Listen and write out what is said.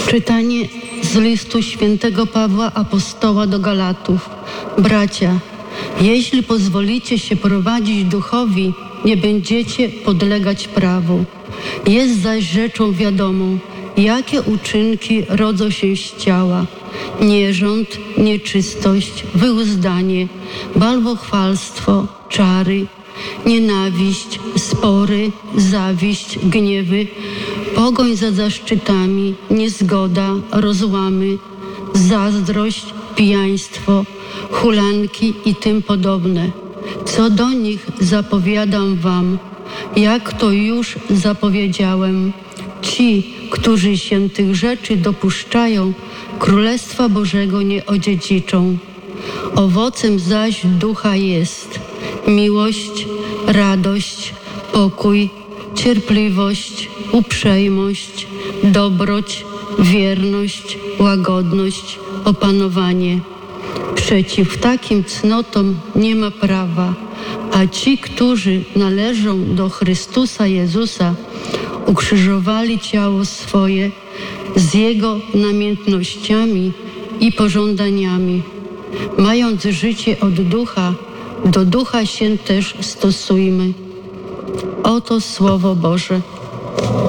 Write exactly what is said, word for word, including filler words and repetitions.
Czytanie z listu świętego Pawła Apostoła do Galatów. Bracia, jeśli pozwolicie się prowadzić duchowi, nie będziecie podlegać prawu. Jest zaś rzeczą wiadomą, jakie uczynki rodzą się z ciała: nierząd, nieczystość, wyuzdanie, bałwochwalstwo, czary, nienawiść, spory, zawiść, gniewy, pogoń za zaszczytami, niezgoda, rozłamy, zazdrość, pijaństwo, hulanki i tym podobne. Co do nich zapowiadam wam, jak to już zapowiedziałem, ci, którzy się tych rzeczy dopuszczają, Królestwa Bożego nie odziedziczą. Owocem zaś ducha jest miłość, radość, pokój, cierpliwość, uprzejmość, dobroć, wierność, łagodność, opanowanie. Przeciw takim cnotom nie ma prawa, a ci, którzy należą do Chrystusa Jezusa, ukrzyżowali ciało swoje z Jego namiętnościami i pożądaniami. Mając życie od ducha, do ducha się też stosujmy. Oto Słowo Boże.